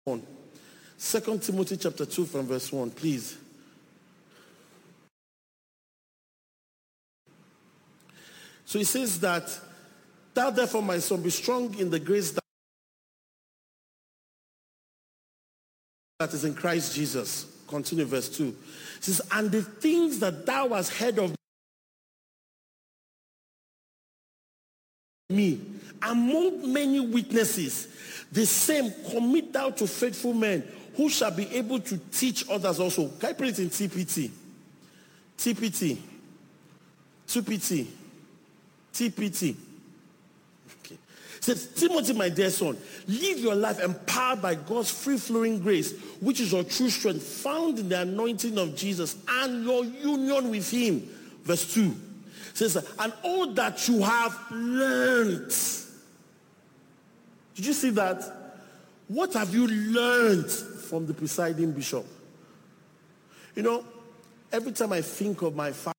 1. 2 Timothy chapter 2 from verse 1, please. So he says that, thou therefore, my son, be strong in the grace that is in Christ Jesus. Continue verse 2. It says, and the things that thou hast heard of me among many witnesses, the same commit thou to faithful men who shall be able to teach others also. Can I put it in TPT? TPT. 2PT. TPT. Okay. It says, Timothy, my dear son, live your life empowered by God's free-flowing grace, which is your true strength, found in the anointing of Jesus and your union with him. Verse 2 says, and all that you have learned. Did you see that? What have you learned from the presiding bishop? You know, every time I think of my father,